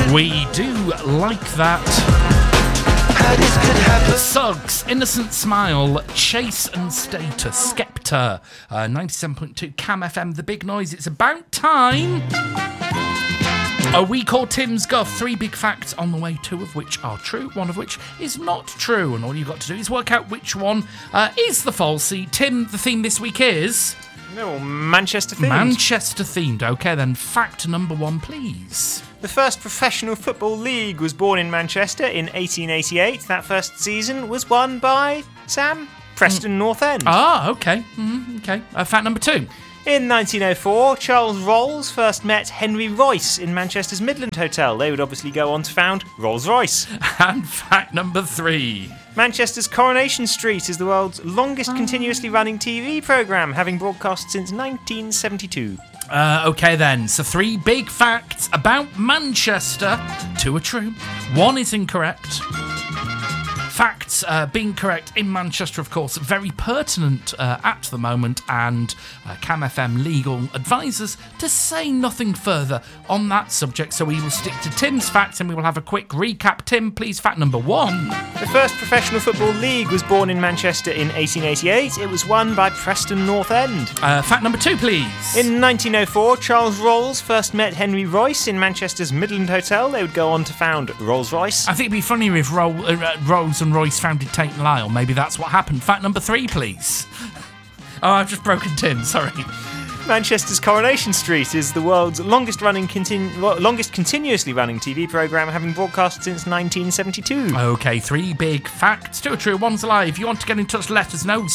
We do like that. Suggs, Innocent Smile, Chase and Status, Skepta, 97.2 Cam FM, The Big Noise. It's about time. A week called Tim's Guff. 3 big facts on the way, 2 of which are true, 1 of which is not true. And all you've got to do is work out which one is the falsie. Tim, the theme this week is... No, Manchester themed. Manchester themed. OK, then fact number 1, please. The first professional football league was born in Manchester in 1888. That first season was won by, Sam, Preston North End. Ah, OK. OK. Fact number 2. In 1904, Charles Rolls first met Henry Royce in Manchester's Midland Hotel. They would obviously go on to found Rolls-Royce. And fact number 3. Manchester's Coronation Street is the world's longest continuously running TV programme, having broadcast since 1972. OK then, so 3 big facts about Manchester. 2 are true, 1 is incorrect. Facts being correct in Manchester, of course, very pertinent at the moment, and Cam FM legal advisors to say nothing further on that subject. So we will stick to Tim's facts and we will have a quick recap. Tim, please, fact number 1. The first professional football league was born in Manchester in 1888. It was won by Preston North End. Fact number 2, please. In 1904, Charles Rolls first met Henry Royce in Manchester's Midland Hotel. They would go on to found Rolls-Royce. I think it'd be funnier if Rolls and Royce founded Tate and Lyle. Maybe that's what happened. Fact number 3, please. Oh, I've just broken Tim, sorry. Manchester's Coronation Street is the world's longest continuously running TV programme, having broadcast since 1972. OK, 3 big facts, 2 are true, 1's a lie. If you want to get in touch, let us know.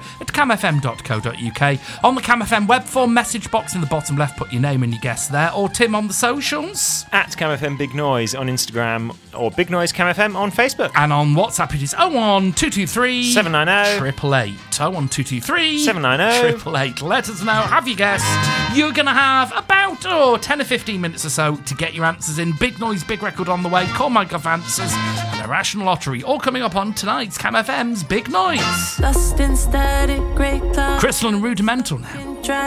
studio@camfm.co.uk. On the Cam FM web form, message box in the bottom left, put your name and your guess there. Or Tim on the socials. At Cam FM Big Noise on Instagram, or Big Noise Cam FM on Facebook. And on WhatsApp it is 01223 790 888. 01223 790 888. Let us know, have your guess. You're going to have about 10 or 15 minutes or so to get your answers in. Big Noise, Big Record on the way. Call My Guff answers. And a Rational Lottery. All coming up on tonight's Cam FM's Big Noise. Lost in static, great cloud. Crystal and Rudimental now.